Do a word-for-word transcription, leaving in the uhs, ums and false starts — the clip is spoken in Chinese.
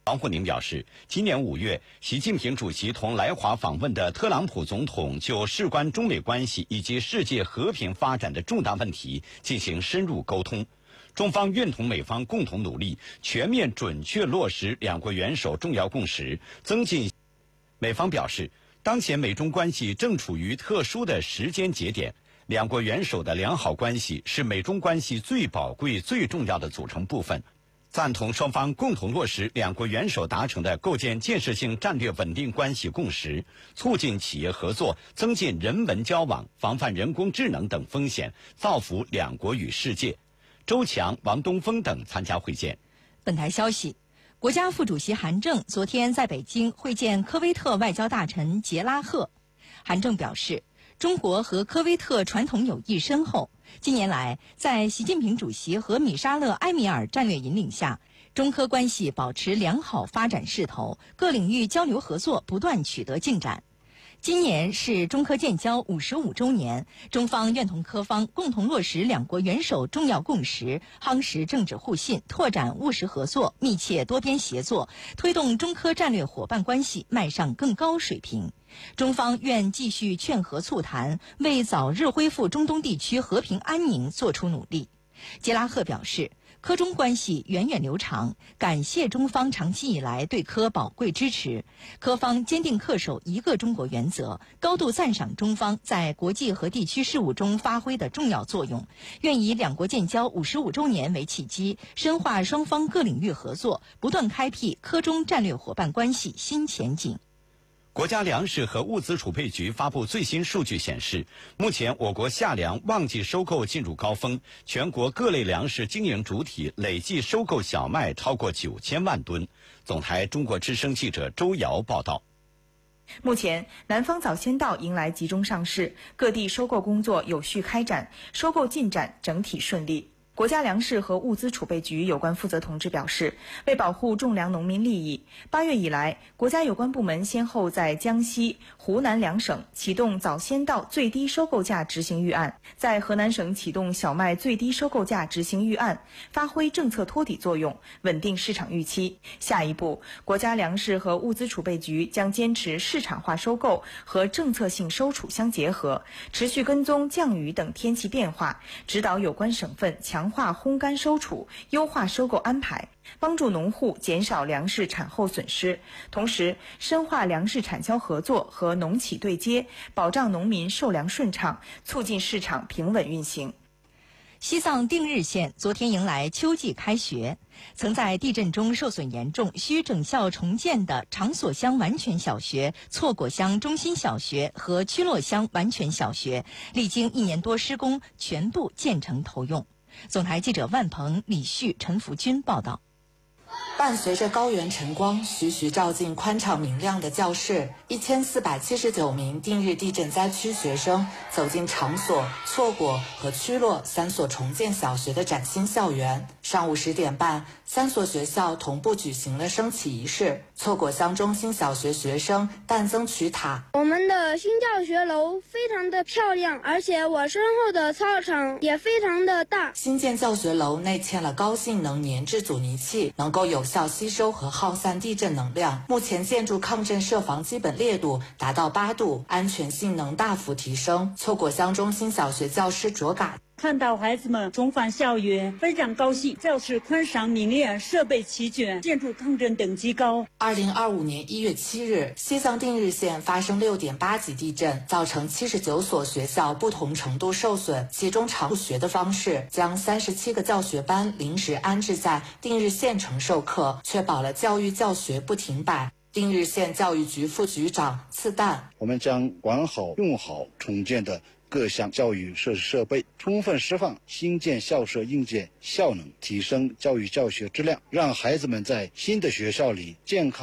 王沪宁表示，今年五月，习近平主席同来华访问的特朗普总统就事关中美关系以及世界和平发展的重大问题进行深入沟通。中方愿同美方共同努力，全面准确落实两国元首重要共识，增进。美方表示，当前美中关系正处于特殊的时间节点，两国元首的良好关系是美中关系最宝贵、最重要的组成部分。赞同双方共同落实两国元首达成的构建建设性战略稳定关系共识，促进企业合作，增进人文交往，防范人工智能等风险，造福两国与世界。周强、王东峰等参加会见。 本台消息，国家副主席韩正昨天在北京会见科威特外交大臣杰拉赫。韩正表示，中国和科威特传统友谊深厚，近年来在习近平主席和米沙勒·埃米尔战略引领下，中科关系保持良好发展势头，各领域交流合作不断取得进展。今年是中科建交五十五周年，中方愿同科方共同落实两国元首重要共识，夯实政治互信，拓展务实合作，密切多边协作，推动中科战略伙伴关系迈上更高水平。中方愿继续劝和促谈，为早日恢复中东地区和平安宁做出努力。杰拉赫表示，科中关系源远流长，感谢中方长期以来对科宝贵支持，科方坚定恪守一个中国原则，高度赞赏中方在国际和地区事务中发挥的重要作用，愿以两国建交五十五周年为契机，深化双方各领域合作，不断开辟科中战略伙伴关系新前景。 国家粮食和物资储备局发布最新数据显示，目前我国夏粮旺季收购进入高峰，全国各类粮食经营主体累计收购小麦超过九千万吨。总台中国之声记者周瑶报道。 目前，南方早先稻迎来集中上市，各地收购工作有序开展，收购进展整体顺利。国家粮食和物资储备局有关负责同志表示，为保护种粮农民利益，八月以来，国家有关部门先后在江西、湖南两省启动早先稻最低收购价执行预案，在河南省启动小麦最低收购价执行预案，发挥政策托底作用，稳定市场预期。下一步，国家粮食和物资储备局将坚持市场化收购和政策性收储相结合，持续跟踪降雨等天气变化，指导有关省份强化烘干收储，优化收购安排，帮助农户减少粮食产后损失，同时深化粮食产销合作和农企对接，保障农民售粮顺畅，促进市场平稳运行。 西藏定日县昨天迎来秋季开学，曾在地震中受损严重需整校重建的长所乡完全小学、错果乡中心小学和曲洛乡完全小学，历经一年多施工，全部建成投用。总台记者万鹏、李旭、陈福军报道。 伴随着高原晨光徐徐照进宽敞明亮的教室，一千四百七十九名定日地震灾区学生走进长所、错果和曲洛三所重建小学的崭新校园。上午十点半，三所学校同步举行了升旗仪式。错果乡中心小学学生但增曲塔： 我们的新教学楼非常的漂亮，而且我身后的操场也非常的大。 新建教学楼内嵌了高性能粘制阻尼器，能够有效吸收和耗散地震能量。目前建筑抗震设防基本烈度达到八度，安全性能大幅提升。错果乡中心小学教师卓嘎： 看到孩子们重返校园，非常高兴。教室宽敞明亮，设备齐全，建筑抗震等级高。 二零二五年一月七日，西藏定日县发生六点八级地震，造成七十九所学校不同程度受损。其中常学的方式将三十七个教学班临时安置在定日县城授课，确保了教育教学不停摆。定日县教育局副局长次旦： 我们将管好用好重建的各项教育设施设备，充分释放新建校舍硬件效能，提升教育教学质量，让孩子们在新的学校里健康